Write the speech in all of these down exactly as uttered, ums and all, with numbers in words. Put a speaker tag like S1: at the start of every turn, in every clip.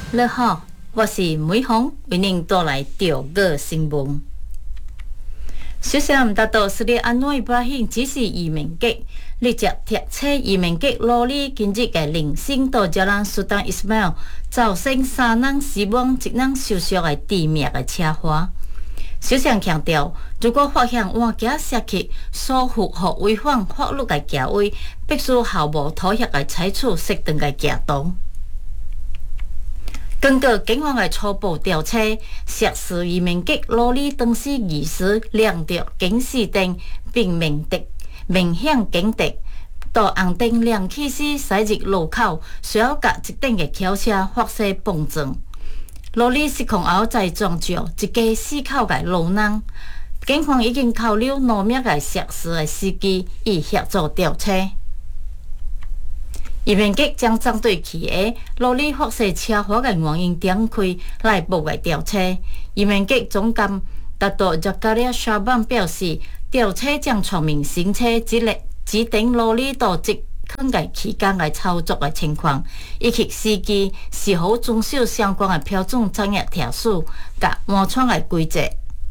S1: 你好，我是梅红，为您带来钓个新闻。首先，达到斯里安内巴兴只是移民局，立即踢车移民局罗里今日嘅零星到加兰苏丹伊斯迈尔，造成三人死亡、一人受伤嘅致命嘅车祸。首相强调，如果发现换家涉及疏忽或违反法律嘅行为，必须毫无妥协嘅采取适当嘅行动。根据警方的初步调查，涉事移民局罗里当时疑似亮着警示灯，并明敌明显警敌，到红灯亮起时驶入路口，随后甲一顶的轿车发射碰撞。罗里失控后再撞着一家四口的路人。警方已经扣留两名的涉事的司机，以协助调查。移民局将针对其下罗里发生车祸的原因展开内部的调查。移民局总监达多扎加利亚沙班表示，调查将全面审查指令指定罗里到职坑嘅期间嘅操作嘅情况，以及司机是否遵守相关嘅标准专业条数甲安全嘅规则。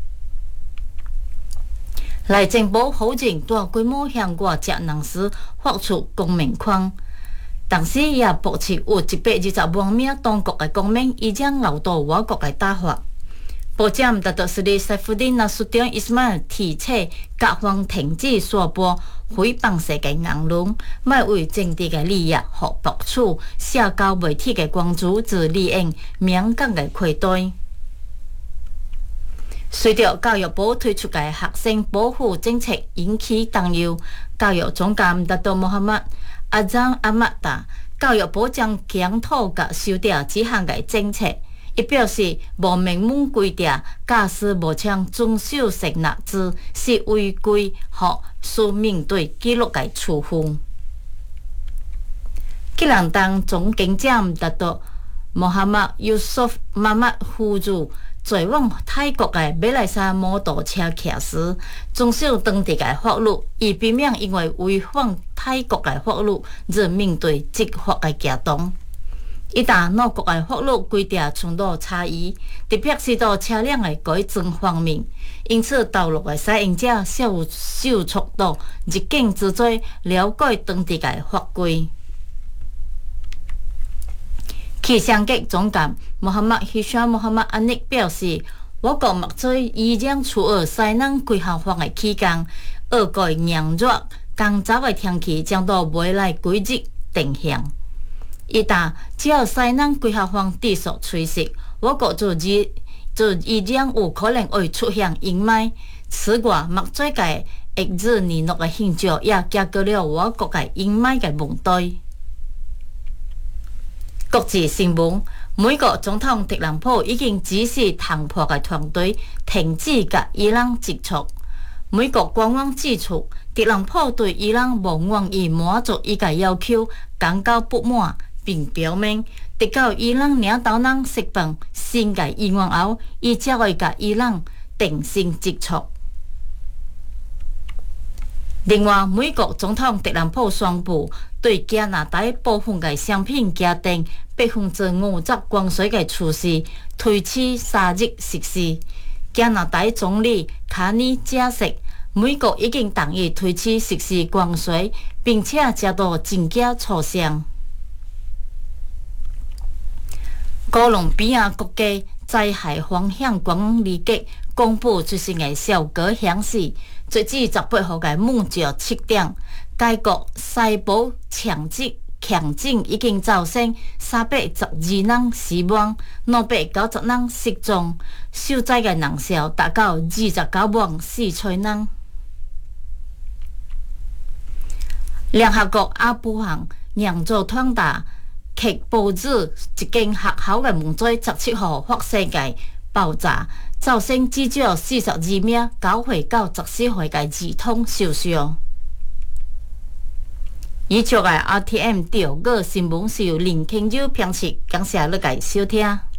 S1: 内政部否认大规模向外籍人士发出公民款。同时也爆出有一百二十万名当国的公民已经流到我国的大法。部长达到斯里塞夫丁纳苏丁伊斯曼提醒各方停止传播诽谤式的言论，莫为政治的利益和博取社交媒体的关注之利用敏感的亏待。随着教育部推出的学生保护政策引起担忧，教育总监达到穆罕默阿赞阿马达，教育部将检讨甲修订这项的政策。伊表示，无明文规定驾驶无枪遵守承诺之是违规或需面对纪律的处分。吉兰丹总警长达到穆罕默尤苏夫妈妈呼吁前往泰国的马来西亚摩托车骑士遵守当地的法律，以避免因为违反泰国的法律而面对执法的行动。一旦两国的法律规定存在差异，特别是在车辆的改装方面，因此道路的使用者需有受速度入境之罪，了解当地的法规。气象局总监穆罕默希沙穆罕默安尼表示，我国目前依然处于西南季候风的期间，恶过炎热、干燥的天气将到未来几日定向。一旦只要西南季候风继续吹袭，我国就依就依然有可能会出现阴霾。此外，目最近热日连落的现象也加剧了我国的阴霾的问题。国际新闻：美国总统特朗普已经指示谈判的团队停止甲伊朗接触。美国官网指出，特朗普对伊朗无愿意满足伊个要求感到不满，并表明，直到伊朗领导人释放新的议案后，伊才会甲伊朗定性接触。另外，美国总统特朗普宣布，对加拿大部分的商品加定百分之五十关税的措施推迟三日实施。加拿大总理卡尼解释，美国已经同意推迟实施关税，并且接到正价磋商。哥伦比亚国家灾害风险管理局公布最新的效果显示，截至十八号的晚上七点，该国西部强震强震已经造成三百十二人死亡，两百九十人失踪，受灾的人数达到二十九万四千人。联合国阿富汗扬州团大确报纸一间学校的门嘴十七号发生的爆炸，造成至少四十二名九岁到十四岁的儿童受伤。以上的 R T M 钓鱼新闻是由林庆洲编辑，感谢你的收听。